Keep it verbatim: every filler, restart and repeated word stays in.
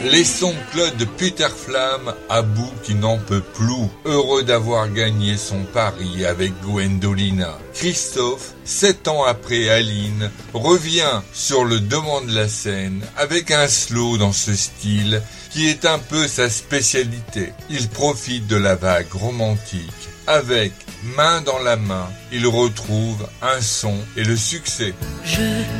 Laissons Claude Puterflamme à bout qui n'en peut plus, heureux d'avoir gagné son pari avec Gwendolina. Christophe, sept ans après Aline, revient sur le devant de la scène avec un slow dans ce style qui est un peu sa spécialité. Il profite de la vague romantique. Avec Main dans la main, il retrouve un son et le succès. Je